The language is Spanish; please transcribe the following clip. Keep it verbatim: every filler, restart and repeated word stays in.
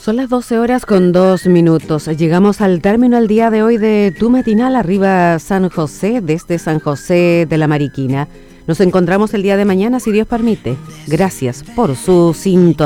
Son las doce horas con dos minutos. Llegamos al término el día de hoy de Tu Matinal Arriba San José, desde San José de la Mariquina. Nos encontramos el día de mañana, si Dios permite. Gracias por su sintonía.